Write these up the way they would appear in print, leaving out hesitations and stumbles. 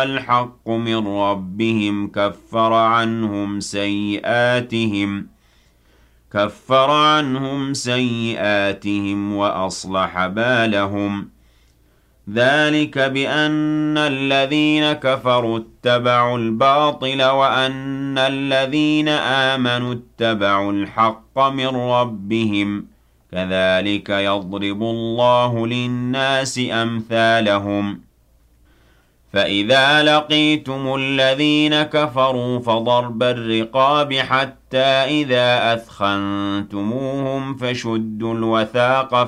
الحق من ربهم كفر عنهم سيئاتهم وأصلح بالهم. ذلك بأن الذين كفروا اتبعوا الباطل وأن الذين آمنوا اتبعوا الحق من ربهم. كذلك يضرب الله للناس أمثالهم. فإذا لقيتم الذين كفروا فضرب الرقاب حتى إذا أثخنتموهم فشدوا الوثاق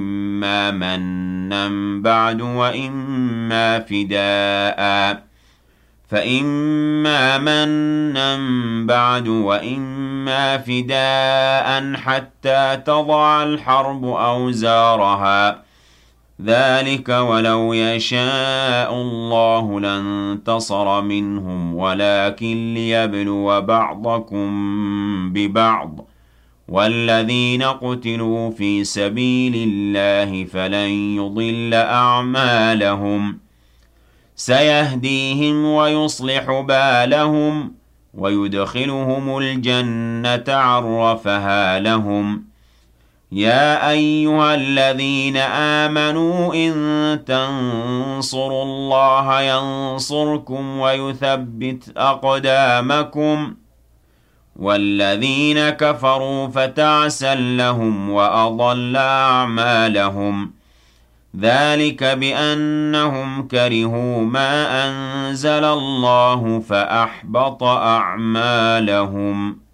فإما منا فداء حتى تضع الحرب أوزارها. ذلك ولو يشاء الله لانتصر منهم ولكن ليبلو بعضكم ببعض. والذين قتلوا في سبيل الله فلن يضل أعمالهم. سيهديهم ويصلح بالهم ويدخلهم الجنة عرفها لهم. يا أيها الذين آمنوا إن تنصروا الله ينصركم ويثبت أقدامكم. والذين كفروا فتعسا لهم وأضل أعمالهم. ذلك بأنهم كرهوا ما أنزل الله فأحبط أعمالهم.